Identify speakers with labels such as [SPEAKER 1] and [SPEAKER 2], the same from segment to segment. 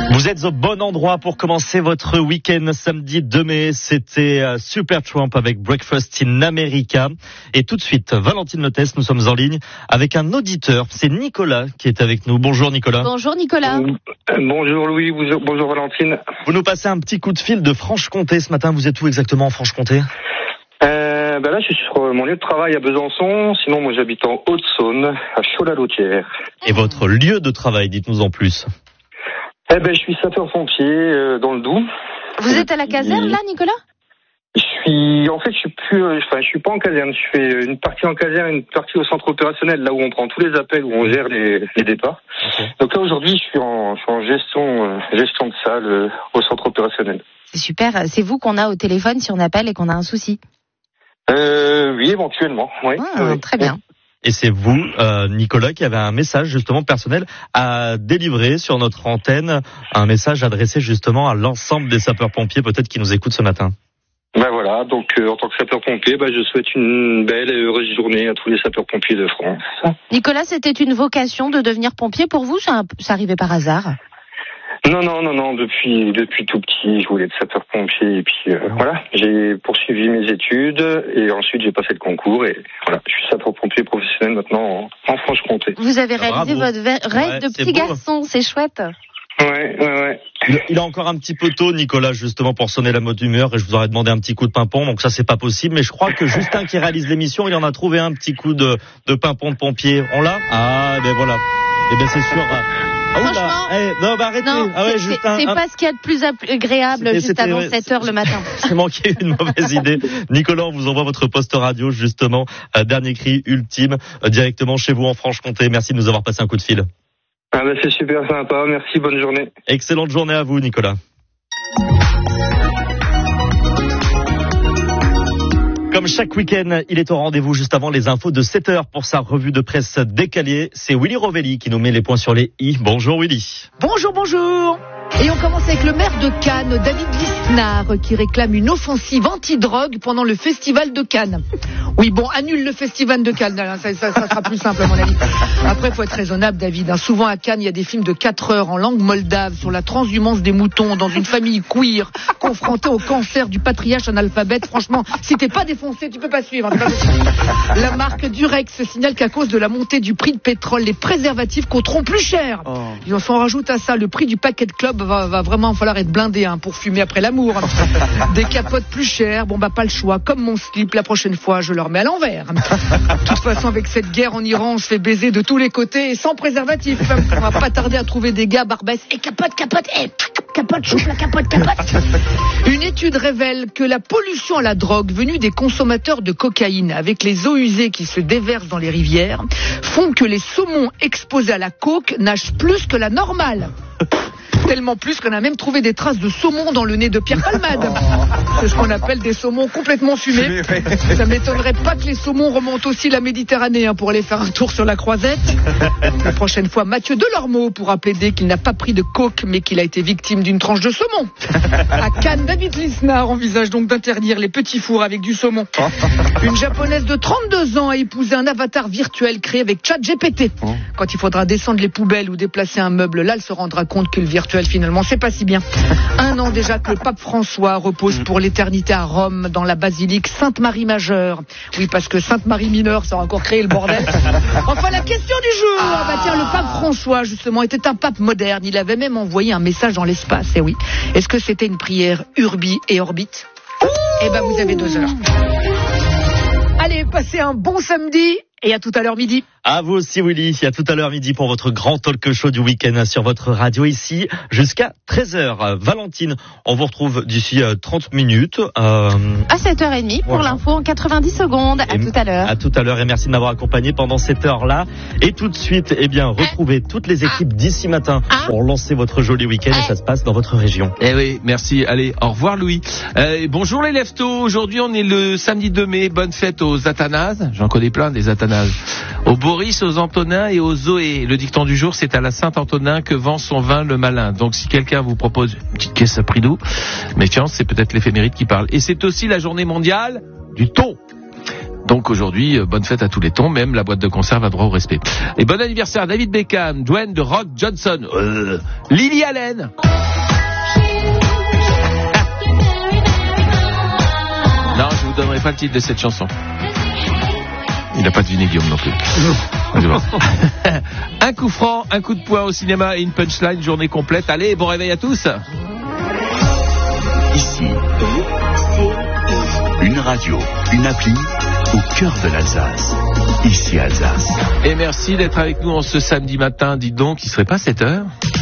[SPEAKER 1] Vous êtes au bon endroit pour commencer votre week-end samedi 2 mai. C'était Supertramp avec Breakfast in America. Et tout de suite, Valentine Lotès, nous sommes en ligne avec un auditeur. C'est Nicolas qui est avec nous. Bonjour Nicolas.
[SPEAKER 2] Bonjour Nicolas.
[SPEAKER 3] Bonjour Louis, bonjour Valentine.
[SPEAKER 1] Vous nous passez un petit coup de fil de Franche-Comté ce matin. Vous êtes où exactement en Franche-Comté ?
[SPEAKER 3] Là, je suis sur mon lieu de travail à Besançon. Sinon, moi, j'habite en Haute-Saône, à Cholat-Lautière.
[SPEAKER 1] Et votre lieu de travail, dites-nous en plus.
[SPEAKER 3] Je suis sapeur-pompier dans le Doubs.
[SPEAKER 2] Vous êtes à la caserne là, Nicolas ?
[SPEAKER 3] Je suis pas en caserne. Je fais une partie en caserne, une partie au centre opérationnel, là où on prend tous les appels, où on gère les départs. Okay. Donc là, aujourd'hui, je suis en gestion de salle au centre opérationnel.
[SPEAKER 2] C'est super. C'est vous qu'on a au téléphone si on appelle et qu'on a un souci.
[SPEAKER 3] Oui, éventuellement. Oui.
[SPEAKER 2] Très bien.
[SPEAKER 1] Et c'est vous, Nicolas, qui avez un message justement personnel à délivrer sur notre antenne, un message adressé justement à l'ensemble des sapeurs-pompiers peut-être qui nous écoutent ce matin.
[SPEAKER 3] Voilà, donc en tant que sapeur-pompier, je souhaite une belle et heureuse journée à tous les sapeurs-pompiers de France.
[SPEAKER 2] Nicolas, c'était une vocation de devenir pompier pour vous ? Ça arrivait par hasard ?
[SPEAKER 3] Non, depuis tout petit, je voulais être sapeur-pompier et puis voilà, j'ai poursuivi mes études et ensuite j'ai passé le concours et voilà, je suis sapeur-pompier professionnel maintenant en Franche-Comté.
[SPEAKER 2] Vous avez réalisé votre rêve de petit garçon, c'est chouette.
[SPEAKER 3] Ouais.
[SPEAKER 1] Il a encore un petit peu tôt, Nicolas, justement, pour sonner la mode d'humeur et je vous aurais demandé un petit coup de pimpon, donc ça c'est pas possible, mais je crois que Justin qui réalise l'émission, il en a trouvé un petit coup de pimpon de pompier. On l'a ? Ah, ben voilà. Eh ben c'est sûr.
[SPEAKER 2] Franchement,
[SPEAKER 1] arrêtez.
[SPEAKER 2] Non,
[SPEAKER 1] Justin,
[SPEAKER 2] c'est pas ce qu'il y a de plus agréable juste avant 7h le matin.
[SPEAKER 1] C'est manqué une mauvaise idée. Nicolas, on vous envoie votre poste radio, justement, dernier cri ultime, directement chez vous en Franche-Comté. Merci de nous avoir passé un coup de fil.
[SPEAKER 3] C'est super sympa, merci, bonne journée.
[SPEAKER 1] Excellente journée à vous, Nicolas. Comme chaque week-end, il est au rendez-vous juste avant les infos de 7h pour sa revue de presse décalée. C'est Willy Rovelli qui nous met les points sur les i. Bonjour Willy.
[SPEAKER 4] Bonjour. Et on commence avec le maire de Cannes, David Lisnard, qui réclame une offensive anti-drogue pendant le festival de Cannes. Oui, annule le festival de Cannes, ça sera plus simple à mon avis. Après, faut être raisonnable, David. Souvent à Cannes, il y a des films de 4 heures en langue moldave sur la transhumance des moutons dans une famille queer confrontée au cancer du patriarche analphabète. Franchement, si t'es pas défoncé, tu peux pas suivre. La marque Durex signale qu'à cause de la montée du prix de pétrole, les préservatifs coûteront plus cher. Et on s'en rajoute à ça, le prix du paquet de clopes va vraiment falloir être blindé pour fumer après l'amour. Des capotes plus chères, pas le choix. Comme mon slip, la prochaine fois, je le remets à l'envers. De toute façon, avec cette guerre en Iran, on se fait baiser de tous les côtés et sans préservatif. On va pas tarder à trouver des gars barbesses. Et capote, choupe la capote. Une étude révèle que la pollution à la drogue venue des consommateurs de cocaïne avec les eaux usées qui se déversent dans les rivières font que les saumons exposés à la coke nagent plus que la normale. Tellement plus qu'on a même trouvé des traces de saumon dans le nez de Pierre Palmade. C'est ce qu'on appelle des saumons complètement fumés. Ça m'étonnerait pas que les saumons remontent aussi la Méditerranée pour aller faire un tour sur la Croisette. La prochaine fois, Mathieu Delormeau pourra plaider qu'il n'a pas pris de coke, mais qu'il a été victime d'une tranche de saumon. À Cannes, David Lisnard envisage donc d'interdire les petits fours avec du saumon. Une japonaise de 32 ans a épousé un avatar virtuel créé avec ChatGPT. Quand il faudra descendre les poubelles ou déplacer un meuble, là, elle se rendra compte que le virtuel, finalement, c'est pas si bien. 1 an déjà que le pape François repose pour l'éternité à Rome, dans la basilique Sainte-Marie-Majeure. Oui, parce que Sainte-Marie mineure, ça a encore créé le bordel. Enfin, la question du jour. Le pape François, justement, était un pape moderne. Il avait même envoyé un message dans l'espace. Et oui. Est-ce que c'était une prière Urbi et Orbit ? Vous avez 2 heures. Allez, passez un bon samedi. Et à tout à l'heure midi.
[SPEAKER 1] À vous aussi Willy, à tout à l'heure midi pour votre grand talk show du week-end sur votre radio ici jusqu'à 13h. Valentine, on vous retrouve d'ici 30 minutes. À
[SPEAKER 2] 7h30 pour l'info en 90 secondes. À tout à l'heure.
[SPEAKER 1] À tout à l'heure et merci de m'avoir accompagné pendant cette heure-là. Et tout de suite, retrouvez toutes les équipes d'ici matin pour lancer votre joli week-end et ça se passe dans votre région.
[SPEAKER 5] Oui, merci. Allez, au revoir Louis. Bonjour les leftos. Aujourd'hui, on est le samedi 2 mai. Bonne fête aux Athanase. J'en connais plein des Athanase. Aux Boris, aux Antonins et aux Zoé. Le dicton du jour, c'est à la Saint-Antonin que vend son vin le malin. Donc si quelqu'un vous propose une petite caisse à prix doux, méfiance, c'est peut-être l'éphéméride qui parle. Et c'est aussi la journée mondiale du thon. Donc aujourd'hui, bonne fête à tous les tons, même la boîte de conserve a droit au respect. Et bon anniversaire David Beckham, Dwayne The Rock Johnson, Lily Allen. Non, je vous donnerai pas le titre de cette chanson. Il n'a pas deviné Guillaume non plus. Un coup franc, un coup de poing au cinéma et une punchline, journée complète. Allez, bon réveil à tous.
[SPEAKER 6] Ici, une radio, une appli au cœur de l'Alsace. Ici Alsace.
[SPEAKER 5] Et merci d'être avec nous en ce samedi matin. Dites donc, il serait pas 7h ?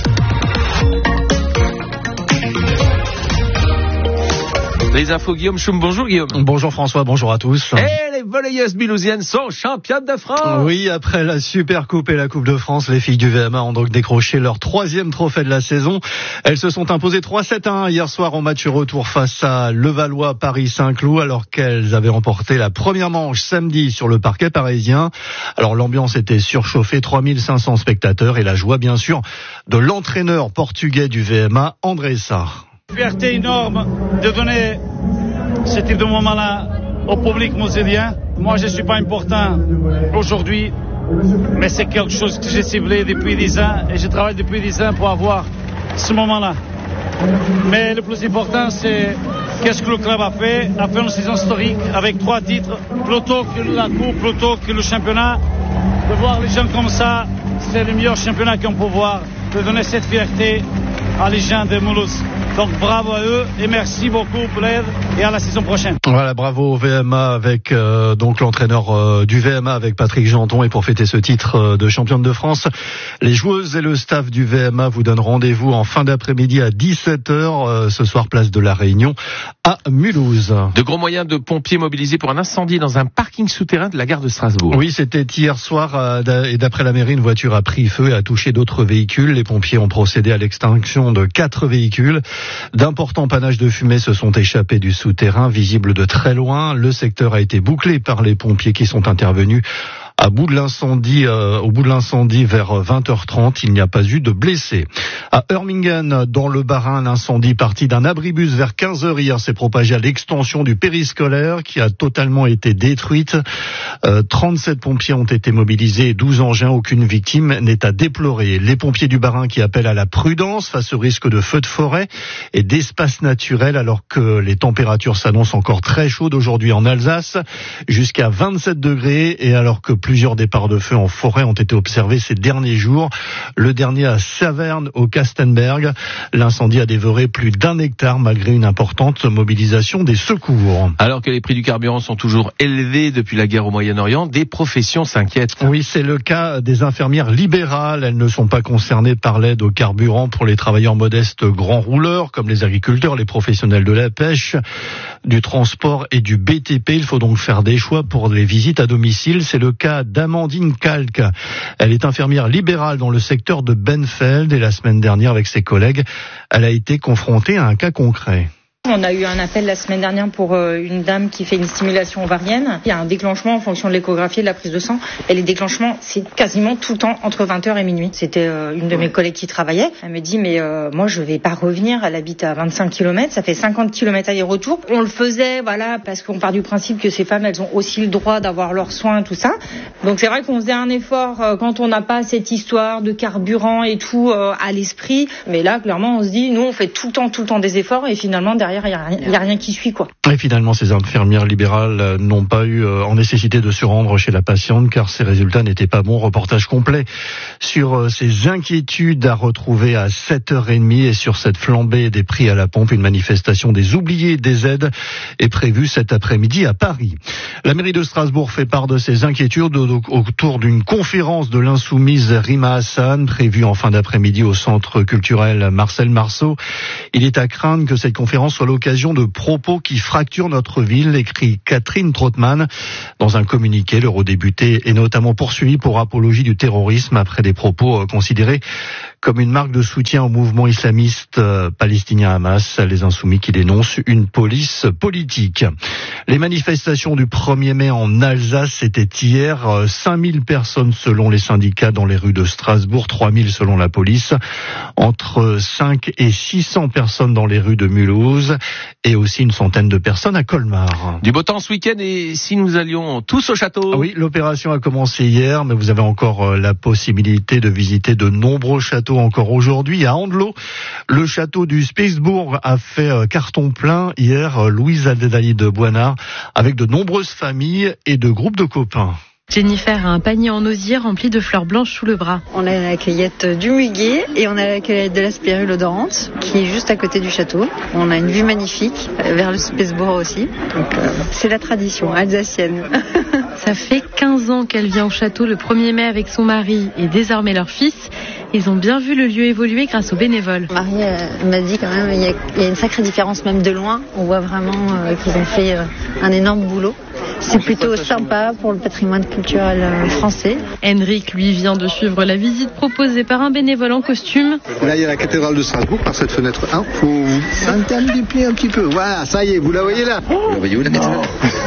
[SPEAKER 5] Les infos, Guillaume Choum. Bonjour Guillaume.
[SPEAKER 7] Bonjour François, bonjour à tous.
[SPEAKER 5] Et les volleyeuses mulhousiennes sont championnes de France.
[SPEAKER 7] Oui, après la Super Coupe et la Coupe de France, les filles du VMA ont donc décroché leur 3e trophée de la saison. Elles se sont imposées 3-7-1 hier soir en match retour face à Levallois Paris-Saint-Cloud, alors qu'elles avaient remporté la première manche samedi sur le parquet parisien. Alors l'ambiance était surchauffée, 3500 spectateurs et la joie bien sûr de l'entraîneur portugais du VMA, André Sarr.
[SPEAKER 8] Fierté énorme de donner ce type de moment-là au public moselien. Moi, je ne suis pas important aujourd'hui, mais c'est quelque chose que j'ai ciblé depuis 10 ans et je travaille depuis 10 ans pour avoir ce moment-là. Mais le plus important, c'est qu'est-ce que le club a fait une saison historique avec 3 titres, plutôt que la coupe, plutôt que le championnat. De voir les gens comme ça, c'est le meilleur championnat qu'on peut voir, de donner cette fierté à les gens de Mulhouse. Donc bravo à eux et merci beaucoup pour l'aide et à la saison prochaine.
[SPEAKER 7] Voilà, bravo au VMA avec donc l'entraîneur du VMA avec Patrick Janton. Et pour fêter ce titre de championne de France, les joueuses et le staff du VMA vous donnent rendez-vous en fin d'après-midi à 17h ce soir place de la Réunion à Mulhouse.
[SPEAKER 5] De gros moyens de pompiers mobilisés pour un incendie dans un parking souterrain de la gare de Strasbourg.
[SPEAKER 7] Oui, c'était hier soir et d'après la mairie, une voiture a pris feu et a touché d'autres véhicules. Les pompiers ont procédé à l'extinction de 4 véhicules. D'importants panaches de fumée se sont échappés du souterrain, visibles de très loin. Le secteur a été bouclé par les pompiers qui sont intervenus au bout de l'incendie vers 20h30, il n'y a pas eu de blessés. À Hurmingen, dans le Bas-Rhin, l'incendie parti d'un abribus vers 15h hier s'est propagé à l'extension du périscolaire qui a totalement été détruite. 37 pompiers ont été mobilisés, 12 engins, aucune victime n'est à déplorer. Les pompiers du Bas-Rhin qui appellent à la prudence face au risque de feux de forêt et d'espaces naturels alors que les températures s'annoncent encore très chaudes aujourd'hui en Alsace, jusqu'à 27 degrés et alors que plusieurs départs de feu en forêt ont été observés ces derniers jours. Le dernier à Saverne, au Kastenberg. L'incendie a dévoré plus d'1 hectare malgré une importante mobilisation des secours.
[SPEAKER 5] Alors que les prix du carburant sont toujours élevés depuis la guerre au Moyen-Orient, des professions s'inquiètent.
[SPEAKER 7] Oui, c'est le cas des infirmières libérales. Elles ne sont pas concernées par l'aide au carburant pour les travailleurs modestes grands rouleurs, comme les agriculteurs, les professionnels de la pêche, du transport et du BTP. Il faut donc faire des choix pour les visites à domicile. C'est le cas d'Amandine Kalk. Elle est infirmière libérale dans le secteur de Benfeld et la semaine dernière avec ses collègues, elle a été confrontée à un cas concret.
[SPEAKER 9] On a eu un appel la semaine dernière pour une dame qui fait une stimulation ovarienne. Il y a un déclenchement en fonction de l'échographie et de la prise de sang. Et les déclenchements, c'est quasiment tout le temps entre 20h et minuit. C'était une de mes collègues qui travaillait. Elle me dit, mais moi, je vais pas revenir. Elle habite à 25 km. Ça fait 50 km aller-retour. On le faisait, voilà, parce qu'on part du principe que ces femmes, elles ont aussi le droit d'avoir leurs soins, tout ça. Donc c'est vrai qu'on faisait un effort quand on n'a pas cette histoire de carburant et tout à l'esprit. Mais là, clairement, on se dit, nous, on fait tout le temps des efforts et finalement, derrière, il n'y a rien qui suit, quoi.
[SPEAKER 7] Et finalement, ces infirmières libérales n'ont pas eu en nécessité de se rendre chez la patiente car ces résultats n'étaient pas bons. Reportage complet sur ces inquiétudes à retrouver à 7h30 et sur cette flambée des prix à la pompe. Une manifestation des oubliés des aides est prévue cet après-midi à Paris. La mairie de Strasbourg fait part de ses inquiétudes autour d'une conférence de l'insoumise Rima Hassan prévue en fin d'après-midi au centre culturel Marcel Marceau. Il est à craindre que cette conférence soit l'occasion de propos qui fracturent notre ville, écrit Catherine Trottmann. Dans un communiqué, l'eurodéputé est notamment poursuivi pour apologie du terrorisme après des propos considérés comme une marque de soutien au mouvement islamiste palestinien Hamas, les Insoumis qui dénoncent une police politique. Les manifestations du 1er mai en Alsace, c'était hier. 5000 personnes selon les syndicats dans les rues de Strasbourg, 3000 selon la police. Entre 5 et 600 personnes dans les rues de Mulhouse et aussi une centaine de personnes à Colmar.
[SPEAKER 5] Du beau temps ce week-end et si nous allions tous au château?
[SPEAKER 7] Oui, l'opération a commencé hier, mais vous avez encore la possibilité de visiter de nombreux châteaux encore aujourd'hui. À Andelot, le château du Spießbourg a fait carton plein hier. Louise Adélaïde de Boinard, avec de nombreuses familles et de groupes de copains.
[SPEAKER 10] Jennifer a un panier en osier rempli de fleurs blanches sous le bras.
[SPEAKER 11] On a la cueillette du muguet et on a la cueillette de la spirule odorante qui est juste à côté du château. On a une vue magnifique vers le Spießbourg aussi. Donc, c'est la tradition alsacienne.
[SPEAKER 10] Ça fait 15 ans qu'elle vient au château le 1er mai avec son mari et désormais leur fils. Ils ont bien vu le lieu évoluer grâce aux bénévoles.
[SPEAKER 11] Marie m'a dit quand même, il y a une sacrée différence même de loin. On voit vraiment qu'ils ont fait un énorme boulot. C'est plutôt sympa pour le patrimoine culturel français.
[SPEAKER 10] Henrik, lui, vient de suivre la visite proposée par un bénévole en costume.
[SPEAKER 12] Là, il y a la cathédrale de Strasbourg par cette fenêtre 1. Faut interner du pied un petit peu. Voilà, ça y est, vous la voyez là. Vous la voyez où la cathédrale?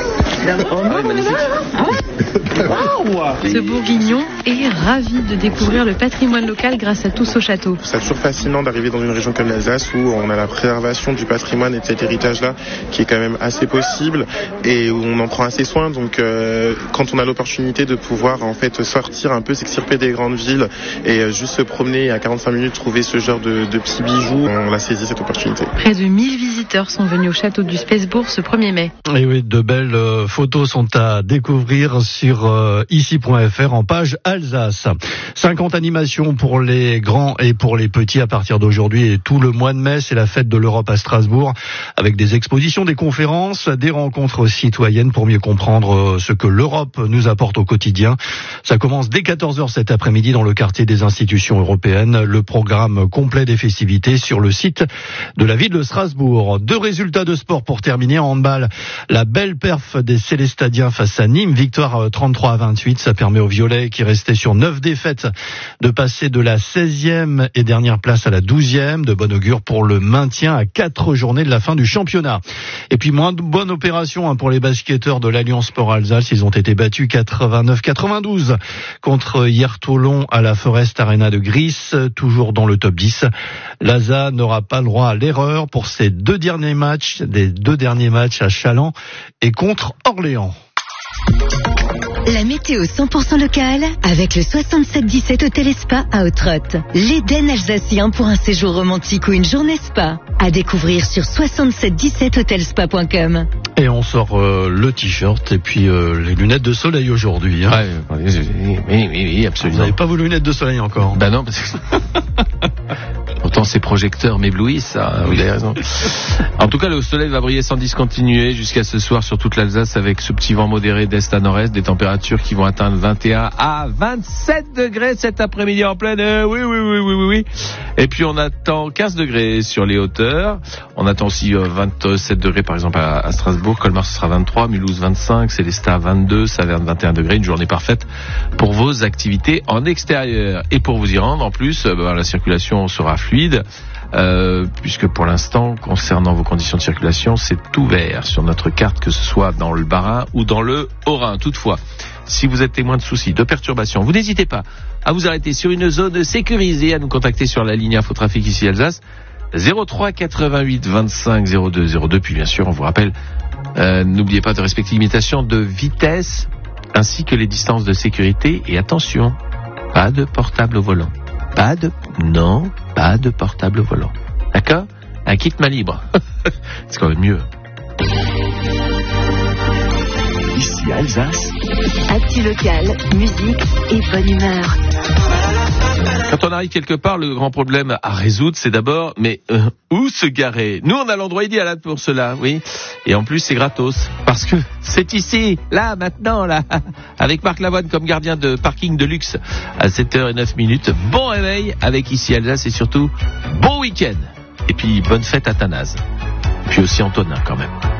[SPEAKER 10] Ce bourguignon est ravi de découvrir le patrimoine local grâce à Tous au château.
[SPEAKER 13] C'est toujours fascinant d'arriver dans une région comme l'Alsace où on a la préservation du patrimoine et de cet héritage-là qui est quand même assez possible et où on en prend assez soin. Donc quand on a l'opportunité de pouvoir en fait sortir un peu, s'extirper des grandes villes et juste se promener à 45 minutes, trouver ce genre de petits bijoux, on a saisi cette opportunité.
[SPEAKER 10] Près de 1000 visiteurs sont venus au château du Spießbourg ce 1er mai.
[SPEAKER 7] Et oui, de belles photos sont à découvrir sur ici.fr en page Alsace. 50 animations pour les grands et pour les petits à partir d'aujourd'hui et tout le mois de mai. C'est la fête de l'Europe à Strasbourg avec des expositions, des conférences, des rencontres citoyennes pour mieux comprendre ce que l'Europe nous apporte au quotidien. Ça commence dès 14h cet après-midi dans le quartier des institutions européennes. Le programme complet des festivités sur le site de la ville de Strasbourg. 2 résultats de sport pour terminer. En handball, la belle perf des Célestadiens face à Nîmes. Victoire 33-28. Ça permet aux Violets qui restaient sur 9 défaites de passer de la 16e et dernière place à la 12e. De bon augure pour le maintien à 4 journées de la fin du championnat. Et puis moins de bonne opération pour les basketteurs de l'Alliance Sport Alsace. Ils ont été battus 89-92 contre hier Toulon à la Forest Arena de Gris, toujours dans le top 10. L'ASA n'aura pas le droit à l'erreur pour ses 2 derniers matchs, des 2 derniers matchs à Châlons et contre Orléans.
[SPEAKER 14] La météo 100% locale avec le 6717 Hôtel et Spa à Autrotte. L'Éden alsacien pour un séjour romantique ou une journée spa. À découvrir sur 6717hotelspa.com.
[SPEAKER 7] Et on sort le t-shirt et puis les lunettes de soleil aujourd'hui. Hein.
[SPEAKER 5] Oui, absolument.
[SPEAKER 7] Vous n'avez pas vos lunettes de soleil encore?
[SPEAKER 5] Bah non, parce que... Pourtant ces projecteurs m'éblouissent, ça, vous avez raison. En tout cas, le soleil va briller sans discontinuer jusqu'à ce soir sur toute l'Alsace avec ce petit vent modéré d'est à nord-est, des températures qui vont atteindre 21 à 27 degrés cet après-midi en pleine. Oui. Et puis on attend 15 degrés sur les hauteurs. On attend aussi 27 degrés par exemple à Strasbourg. Colmar ce sera 23, Mulhouse 25, Célestat 22, Saverne 21 degrés. Une journée parfaite pour vos activités en extérieur. Et pour vous y rendre, en plus, la circulation sera fluide. Puisque pour l'instant, concernant vos conditions de circulation, c'est ouvert sur notre carte, que ce soit dans le Bas-Rhin ou dans le Haut-Rhin. Toutefois, si vous êtes témoin de soucis, de perturbations, vous n'hésitez pas à vous arrêter sur une zone sécurisée, à nous contacter sur la ligne Infotrafic ici Alsace, 03 88 25 02 02. Puis bien sûr, on vous rappelle, n'oubliez pas de respecter l'imitation de vitesse ainsi que les distances de sécurité. Et attention, pas de portable au volant. Pas de portable au volant. D'accord? Un kit main libre. C'est quand même mieux.
[SPEAKER 6] Ici Alsace.
[SPEAKER 14] Actu local, musique et bonne humeur.
[SPEAKER 5] Quand on arrive quelque part, le grand problème à résoudre, c'est d'abord, où se garer? Nous, on a l'endroit idéal pour cela, oui. Et en plus, c'est gratos. Parce que c'est ici, là, maintenant, là. Avec Marc Lavoine comme gardien de parking de luxe à 7h09. Bon réveil avec ici Alsace et surtout, bon week-end. Et puis, bonne fête à Athanase. Puis aussi Antonin, quand même.